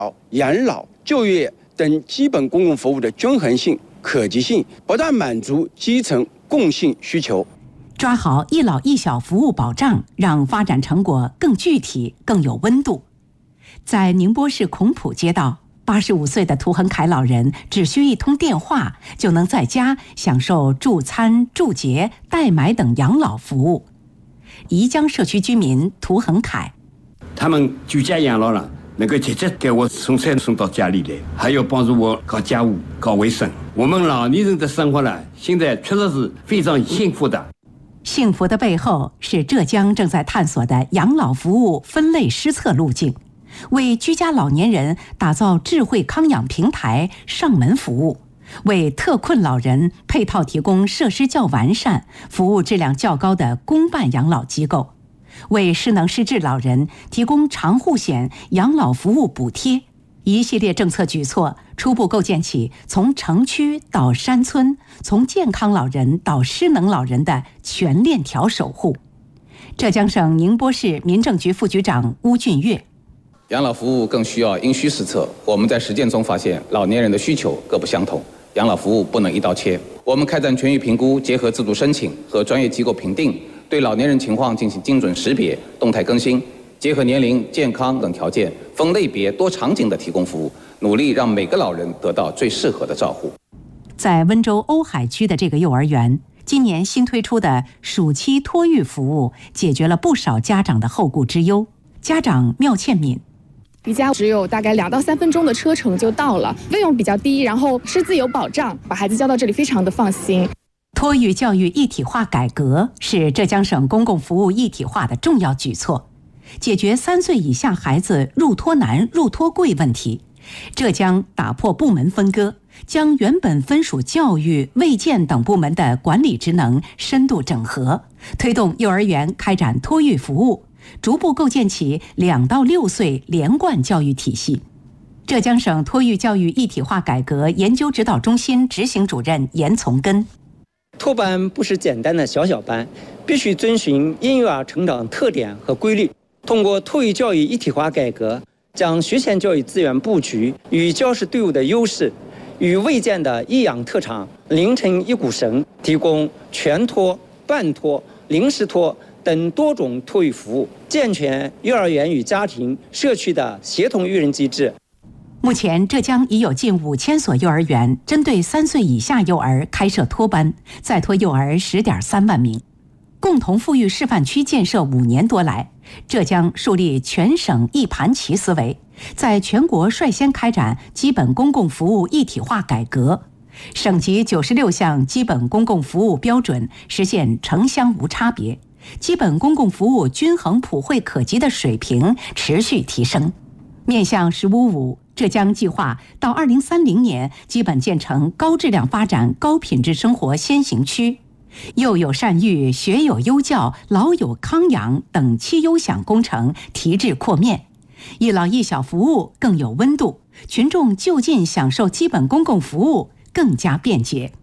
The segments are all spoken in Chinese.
养老、就业等基本公共服务的均衡性、可及性，不断满足基层共性需求。 抓好一老一小服务保障，让发展成果更具体、更有温度。在宁波市孔浦街道，85岁的涂恒凯老人只需一通电话，就能在家享受助餐、助洁、代买等养老服务。宜江社区居民涂恒凯， 他们居家养老了，能够直接给我送菜送到家里来，还要帮助我搞家务、搞卫生。我们老年人的生活呢，现在确实是非常幸福的。 幸福的背后是浙江正在探索的养老服务分类施策路径，为居家老年人打造智慧康养平台上门服务，为特困老人配套提供设施较完善、服务质量较高的公办养老机构，为失能失智老人提供长护险养老服务补贴。一系列政策举措初步构建起从城区到山村、从健康老人到失能老人的全链条守护。浙江省宁波市民政局副局长邬俊岳， 养老服务更需要因需施策。我们在实践中发现，老年人的需求各不相同，养老服务不能一刀切。我们开展全域评估，结合自主申请和专业机构评定，对老年人情况进行精准识别、动态更新，结合年龄、健康等条件，分类别、多场景的提供服务，努力让每个老人得到最适合的照护。 在温州瓯海区的这个幼儿园，今年新推出的暑期托育服务，解决了不少家长的后顾之忧。家长缪倩敏， 离家只有大概2到3分钟的车程就到了，费用比较低，然后师资有保障，把孩子交到这里非常的放心。 托育教育一体化改革是浙江省公共服务一体化的重要举措，解决3岁以下孩子入托难、入托贵问题。浙江打破部门分割，将原本分属教育、卫健等部门的管理职能深度整合，推动幼儿园开展托育服务，逐步构建起2到6岁连贯教育体系。浙江省托育教育一体化改革研究指导中心执行主任严从根， 托班不是简单的小小班，必须遵循婴幼儿成长特点和规律。通过托育教育一体化改革，将学前教育资源布局与教师队伍的优势与卫健的益养特长连成一股绳，提供全托、半托、临时托等多种托育服务，健全幼儿园与家庭、社区的协同育人机制。 目前，浙江已有近5000所幼儿园针对3岁以下幼儿开设托班，在托幼儿10.3万名。共同富裕示范区建设5年多来，浙江树立全省一盘棋思维，在全国率先开展基本公共服务一体化改革，省级96项基本公共服务标准实现城乡无差别，基本公共服务均衡普惠可及的水平持续提升。面向“15+5”，浙江计划到2030年基本建成高质量发展、高品质生活先行区。幼有善育、学有优教、老有康养等7优享工程提质扩面，一老一小服务更有温度，群众就近享受基本公共服务更加便捷。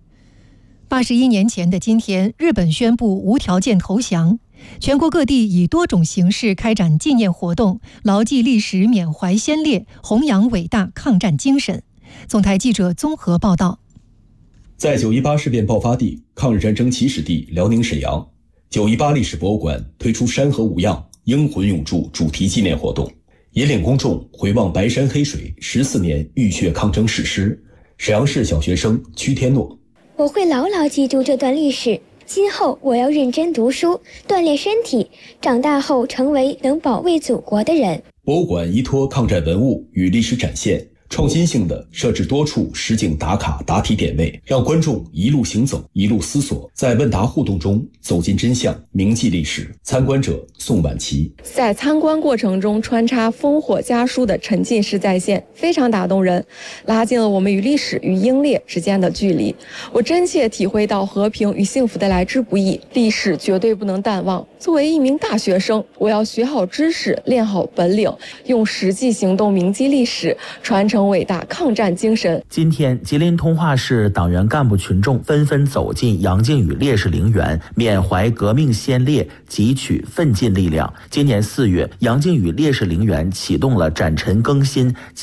81年前的今天，日本宣布无条件投降，全国各地以多种形式开展纪念活动，牢记历史，缅怀先烈，弘扬伟大抗战精神。总台记者综合报道。 在9·18事变爆发地、抗日战争起始地辽宁沈阳，9·18历史博物馆推出山河无恙、英魂永驻主题纪念活动，引领公众回望白山黑水14年浴血抗争史诗。沈阳市小学生屈天诺： 我会牢牢记住这段历史，今后我要认真读书，锻炼身体，长大后成为能保卫祖国的人。 博物馆依托抗战文物与历史展现，创新性地设置多处实景打卡答题点位，让观众一路行走，一路思索，在问答互动中走进真相，铭记历史。参观者宋婉琪： 在参观过程中穿插烽火家书的沉浸式再现，非常打动人，拉近了我们与历史与英烈之间的距离。我真切体会到和平与幸福的来之不易，历史绝对不能淡忘。作为一名大学生，我要学好知识，练好本领，用实际行动铭记历史，传承常伟大抗战精神。 今天，吉林通化市党员干部群众纷纷走进杨靖宇烈士陵园，缅怀革命先烈，汲取奋进力量。今年4月，杨靖宇烈士陵园启动了展陈更新